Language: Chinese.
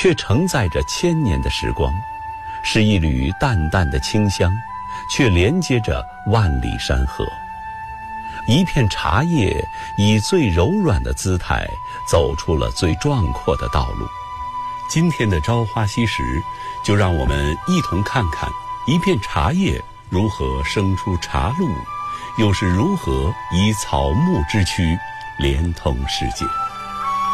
却承载着千年的时光，是一缕淡淡的清香，却连接着万里山河。一片茶叶以最柔软的姿态走出了最壮阔的道路。今天的朝花夕拾，就让我们一同看看一片茶叶如何生出茶路，又是如何以草木之躯连通世界。